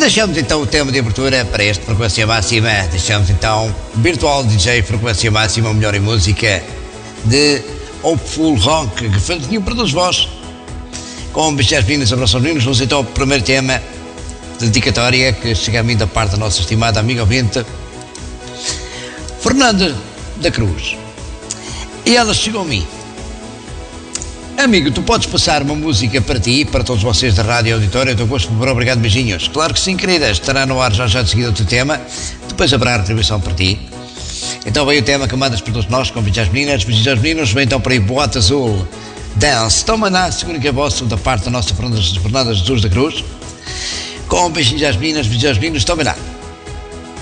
deixamos então o tema de abertura para este Frequência Máxima. Deixamos então Virtual DJ Frequência Máxima, o melhor em música de Hopeful Rock, que Fantinho produz voz. Com beijos às meninas, abraços aos meninos. Vamos então ao primeiro tema de dedicatória que chega a mim da parte da nossa estimada amiga ouvinte Fernanda da Cruz. E ela chegou a mim: amigo, tu podes passar uma música para ti e para todos vocês da Rádio e Auditório? Eu estou gosto, por obrigado, beijinhos. Claro que sim, querida, estará no ar já de seguida o teu tema, depois haverá a retribuição para ti. Então vem o tema que mandas para todos nós, com beijos às meninos, vem então para aí Boate Azul, Dance, toma na segunda que é vosso, da parte da nossa Fernanda Jesus da Cruz, com beijinhos às meninas, toma lá.